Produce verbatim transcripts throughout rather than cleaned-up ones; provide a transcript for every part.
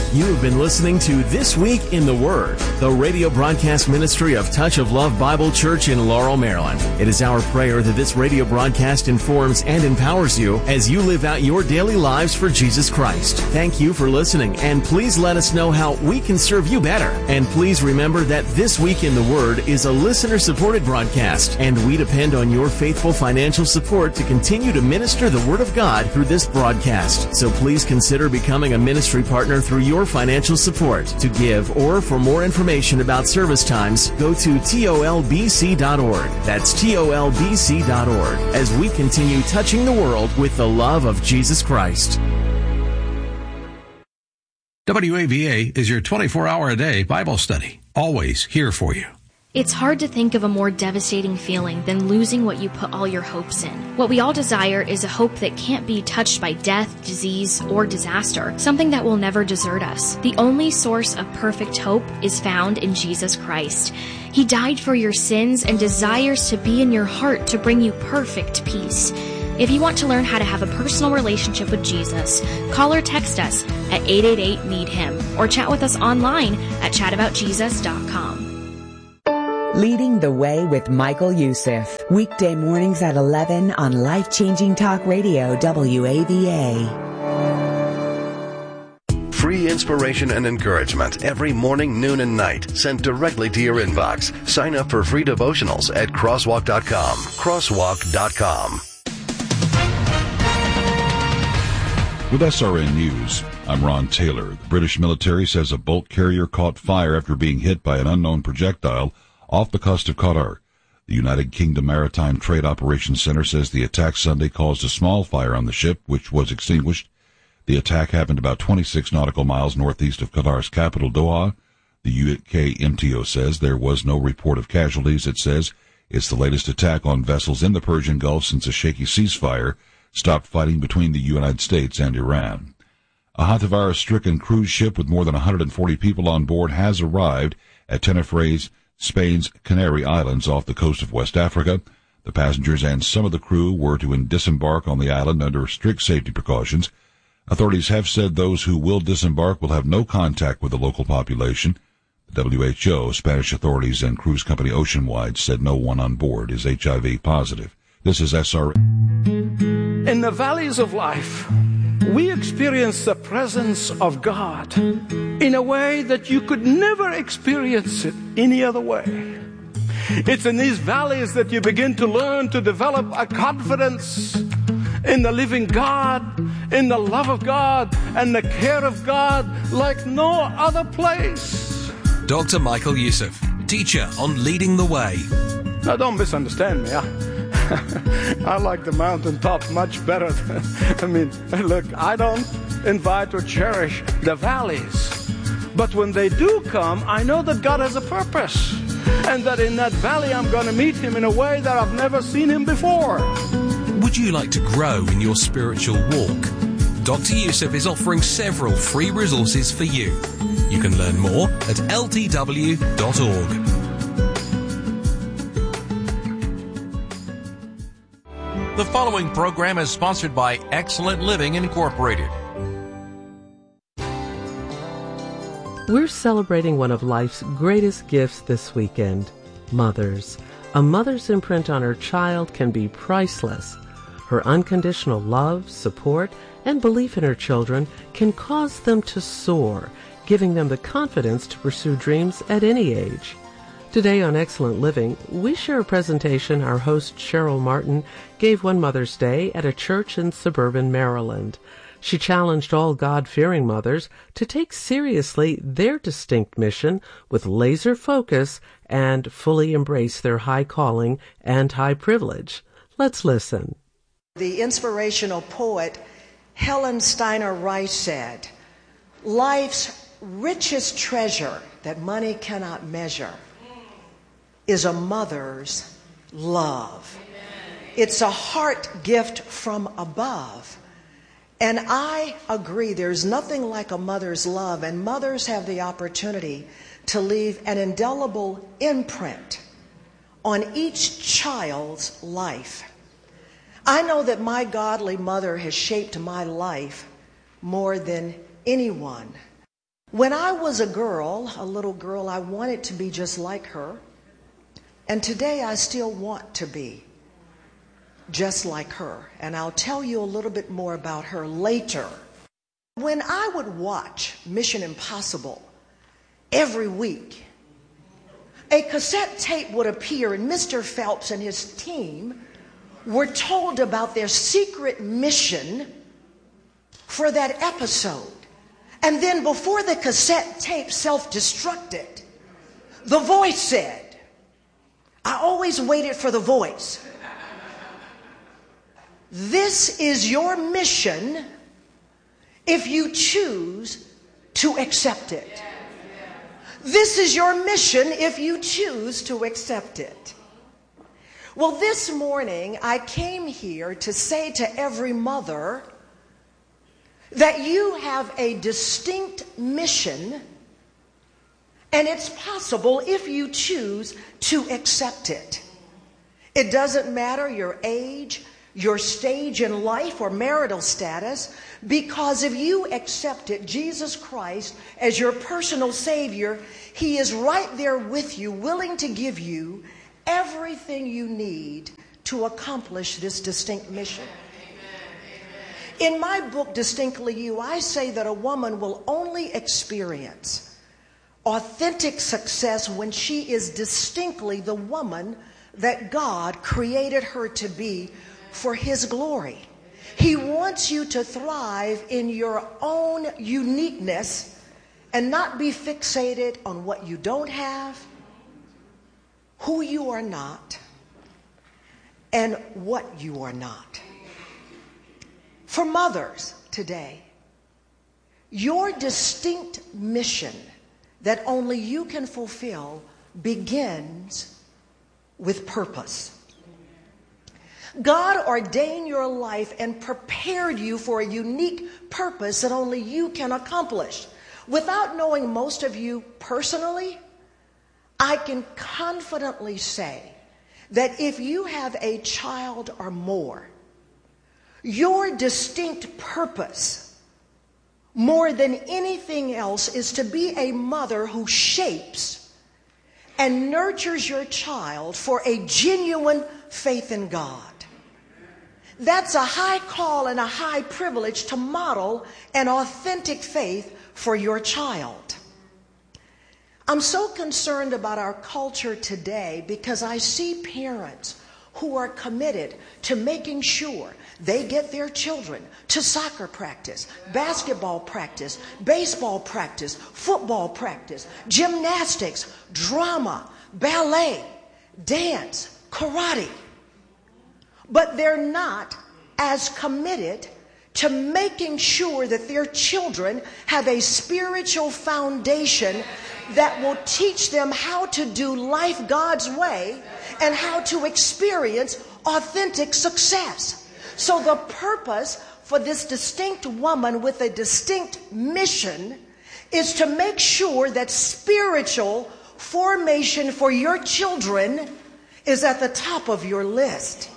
You have been listening to This Week in the Word, the radio broadcast ministry of Touch of Love Bible Church in Laurel, Maryland. It is our prayer that this radio broadcast informs and empowers you as you live out your daily lives for Jesus Christ. Thank you for listening, and please let us know how we can serve you better. And please remember that This Week in the Word is a listener-supported broadcast, and we depend on your faithful financial support to continue to minister the Word of God through this broadcast. So please consider becoming a ministry partner through your financial support. To give or for more information about service times, go to T O L B C dot org. That's T O L B C dot org as we continue touching the world with the love of Jesus Christ. W A V A is your twenty-four hour a day Bible study, always here for you. It's hard to think of a more devastating feeling than losing what you put all your hopes in. What we all desire is a hope that can't be touched by death, disease, or disaster, something that will never desert us. The only source of perfect hope is found in Jesus Christ. He died for your sins and desires to be in your heart to bring you perfect peace. If you want to learn how to have a personal relationship with Jesus, call or text us at eight eight eight, need him or chat with us online at chat about jesus dot com. Leading the Way with Michael Youssef. Weekday mornings at eleven on Life-Changing Talk Radio, W A V A. Free inspiration and encouragement every morning, noon, and night sent directly to your inbox. Sign up for free devotionals at crosswalk dot com. crosswalk dot com. With S R N News, I'm Ron Taylor. The British military says a bolt carrier caught fire after being hit by an unknown projectile off the coast of Qatar. The United Kingdom Maritime Trade Operations Center says the attack Sunday caused a small fire on the ship, which was extinguished. The attack happened about twenty-six nautical miles northeast of Qatar's capital, Doha. The U K M T O says there was no report of casualties. It says it's the latest attack on vessels in the Persian Gulf since a shaky ceasefire stopped fighting between the United States and Iran. A hantavirus-stricken cruise ship with more than one hundred forty people on board has arrived at Tenerife, Spain's Canary Islands off the coast of West Africa. The passengers and some of the crew were to disembark on the island under strict safety precautions. Authorities have said those who will disembark will have no contact with the local population. The W H O, Spanish authorities, and cruise company Oceanwide said no one on board is H I V positive. This is S R. In the valleys of life, we experience the presence of God in a way that you could never experience it any other way. It's in these valleys that you begin to learn to develop a confidence in the living God, in the love of God, and the care of God like no other place. Doctor Michael Youssef, teacher on Leading the Way. Now, don't misunderstand me. I, I like the mountaintop much better. Than, I mean, look, I don't invite or cherish the valleys. But when they do come, I know that God has a purpose. And that in that valley, I'm going to meet Him in a way that I've never seen Him before. Would you like to grow in your spiritual walk? Doctor Youssef is offering several free resources for you. You can learn more at L T W dot org. The following program is sponsored by Excellent Living Incorporated. We're celebrating one of life's greatest gifts this weekend, mothers. A mother's imprint on her child can be priceless. Her unconditional love, support, and belief in her children can cause them to soar, giving them the confidence to pursue dreams at any age. Today on Excellent Living, we share a presentation our host Cheryl Martin gave one Mother's Day at a church in suburban Maryland. She challenged all God-fearing mothers to take seriously their distinct mission with laser focus and fully embrace their high calling and high privilege. Let's listen. The inspirational poet Helen Steiner Rice said, "Life's richest treasure that money cannot measure is a mother's love. It's a heart gift from above." And I agree, there's nothing like a mother's love, and mothers have the opportunity to leave an indelible imprint on each child's life. I know that my godly mother has shaped my life more than anyone. When I was a girl, a little girl, I wanted to be just like her. And today I still want to be just like her. And I'll tell you a little bit more about her later. When I would watch Mission Impossible every week, a cassette tape would appear and Mister Phelps and his team were told about their secret mission for that episode. And then before the cassette tape self-destructed, the voice said, I always waited for the voice. This is your mission if you choose to accept it. This is your mission if you choose to accept it. Well, this morning I came here to say to every mother that you have a distinct mission, and it's possible if you choose to accept it. It doesn't matter your age, your stage in life, or marital status, because if you accepted Jesus Christ as your personal Savior, He is right there with you, willing to give you everything you need to accomplish this distinct mission. In my book, Distinctly You, I say that a woman will only experience authentic success when she is distinctly the woman that God created her to be for His glory. He wants you to thrive in your own uniqueness and not be fixated on what you don't have, who you are not, and what you are not. For mothers today, your distinct mission that only you can fulfill begins with purpose. God ordained your life and prepared you for a unique purpose that only you can accomplish. Without knowing most of you personally, I can confidently say that if you have a child or more, your distinct purpose, more than anything else, is to be a mother who shapes and nurtures your child for a genuine faith in God. That's a high call and a high privilege to model an authentic faith for your child. I'm so concerned about our culture today because I see parents who are committed to making sure they get their children to soccer practice, basketball practice, baseball practice, football practice, gymnastics, drama, ballet, dance, karate. But they're not as committed to making sure that their children have a spiritual foundation that will teach them how to do life God's way and how to experience authentic success. So the purpose for this distinct woman with a distinct mission is to make sure that spiritual formation for your children is at the top of your list.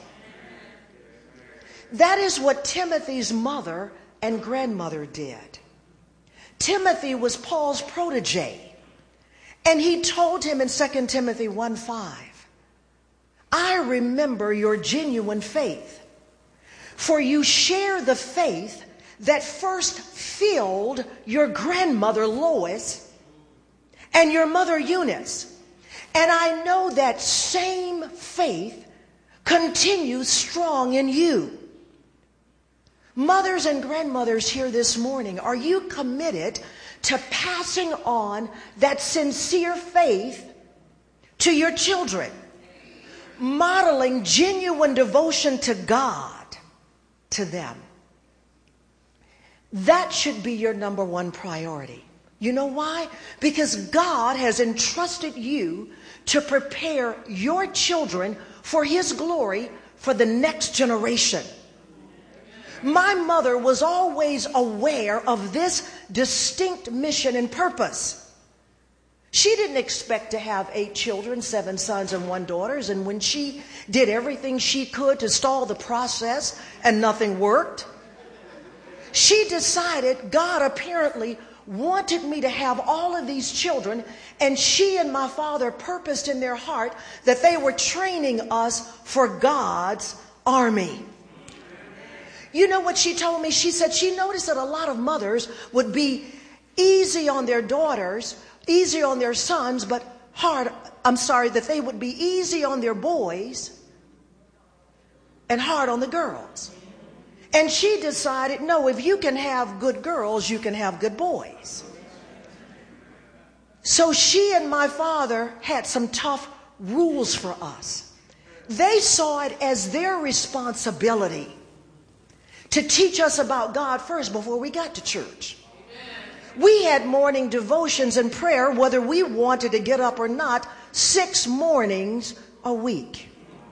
That is what Timothy's mother and grandmother did. Timothy was Paul's protege, and he told him in Second Timothy one five, I remember your genuine faith, for you share the faith that first filled your grandmother Lois and your mother Eunice. And I know that same faith continues strong in you. Mothers and grandmothers here this morning, are you committed to passing on that sincere faith to your children? Modeling genuine devotion to God to them. That should be your number one priority. You know why? Because God has entrusted you to prepare your children for His glory for the next generation. My mother was always aware of this distinct mission and purpose. She didn't expect to have eight children, seven sons and one daughter, and when she did everything she could to stall the process and nothing worked, She decided God apparently wanted me to have all of these children, and she and my father purposed in their heart that they were training us for God's army. You know what she told me? She said she noticed that a lot of mothers would be easy on their daughters, easy on their sons, but hard, I'm sorry, that they would be easy on their boys and hard on the girls. And she decided, no, if you can have good girls, you can have good boys. So she and my father had some tough rules for us. They saw it as their responsibility to teach us about God first before we got to church. We had morning devotions and prayer, whether we wanted to get up or not, six mornings a week.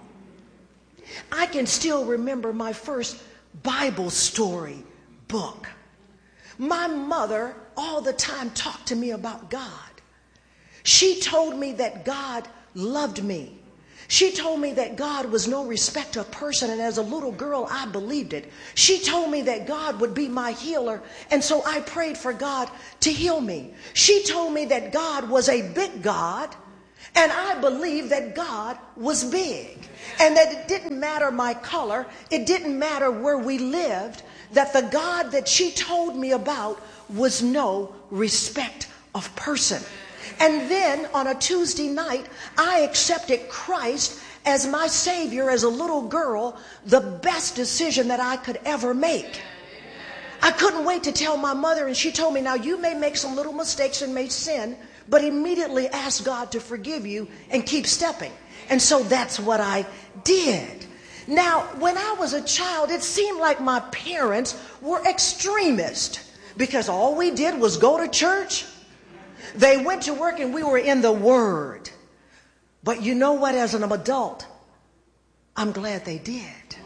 I can still remember my first Bible story book. My mother all the time talked to me about God. She told me that God loved me. She told me that God was no respecter of person, and as a little girl, I believed it. She told me that God would be my healer, and so I prayed for God to heal me. She told me that God was a big God, and I believed that God was big, and that it didn't matter my color, it didn't matter where we lived, that the God that she told me about was no respect of person. And then on a Tuesday night, I accepted Christ as my Savior as a little girl, the best decision that I could ever make. I couldn't wait to tell my mother, and she told me, now you may make some little mistakes and may sin, but immediately ask God to forgive you and keep stepping. And so that's what I did. Now, when I was a child, it seemed like my parents were extremists because all we did was go to church. They went to work and we were in the Word. But you know what? As an adult, I'm glad they did.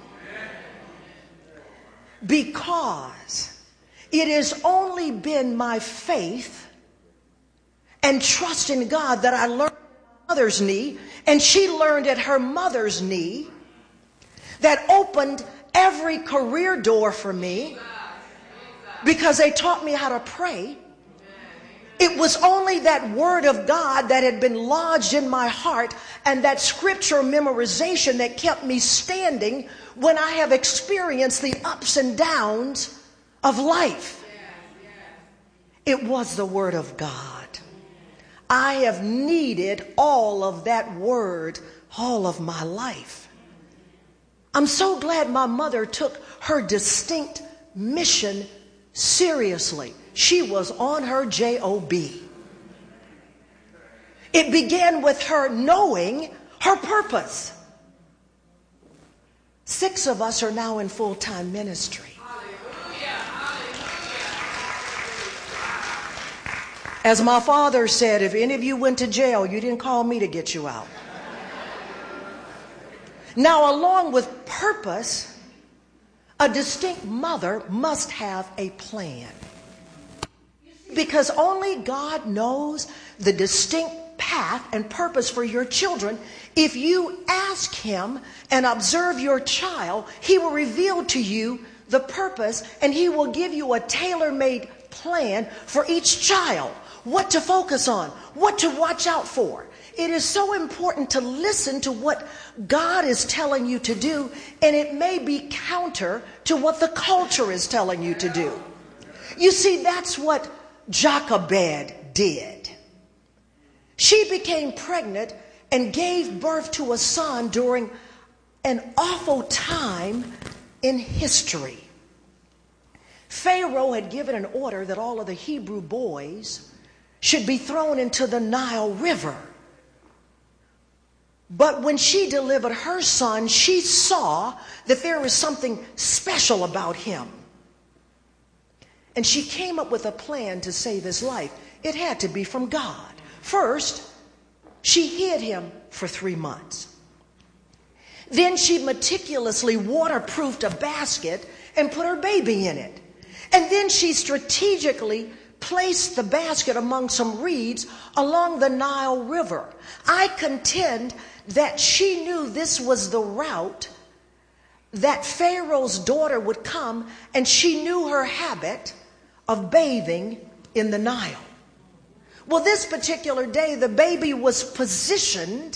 Because it has only been my faith and trust in God that I learned at my mother's knee, and she learned at her mother's knee, that opened every career door for me because they taught me how to pray. It was only that word of God that had been lodged in my heart and that scripture memorization that kept me standing when I have experienced the ups and downs of life. It was the word of God. I have needed all of that word all of my life. I'm so glad my mother took her distinct mission seriously. She was on her job. It began with her knowing her purpose. Six of us are now in full-time ministry. As my father said, if any of you went to jail, you didn't call me to get you out. Now, along with purpose, a distinct mother must have a plan. Because only God knows the distinct path and purpose for your children. If you ask Him and observe your child, He will reveal to you the purpose, and He will give you a tailor-made plan for each child. What to focus on, what to watch out for. It is so important to listen to what God is telling you to do, and it may be counter to what the culture is telling you to do. You see, that's what Jochebed did. She became pregnant and gave birth to a son during an awful time in history. Pharaoh had given an order that all of the Hebrew boys should be thrown into the Nile River. But when she delivered her son, she saw that there was something special about him. And she came up with a plan to save his life. It had to be from God. First, she hid him for three months. Then she meticulously waterproofed a basket and put her baby in it. And then she strategically placed the basket among some reeds along the Nile River. I contend that she knew this was the route that Pharaoh's daughter would come, and she knew her habit of bathing in the Nile. Well, this particular day, the baby was positioned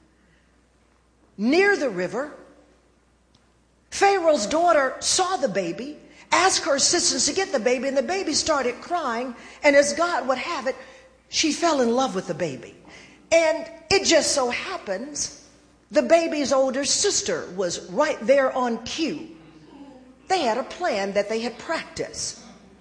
near the river. Pharaoh's daughter saw the baby, asked her assistants to get the baby, and the baby started crying. And as God would have it, she fell in love with the baby. And it just so happens the baby's older sister was right there on cue. They had a plan that they had practiced.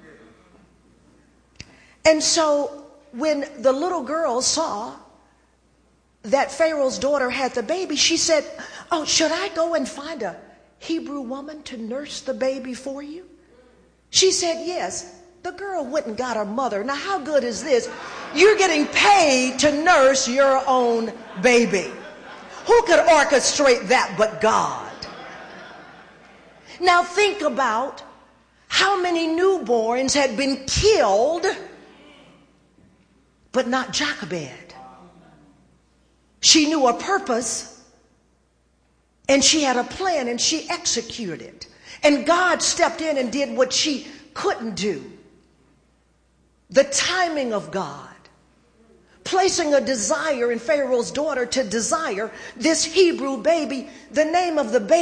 And so when the little girl saw that Pharaoh's daughter had the baby, she said, "Oh, should I go and find a Hebrew woman to nurse the baby for you?" She said, "Yes." The girl went and got her mother. Now, how good is this? You're getting paid to nurse your own baby. Who could orchestrate that but God? Now think about how many newborns had been killed, but not Jochebed. She knew a purpose, and she had a plan, and she executed it. And God stepped in and did what she couldn't do. The timing of God, placing a desire in Pharaoh's daughter to desire this Hebrew baby. The name of the baby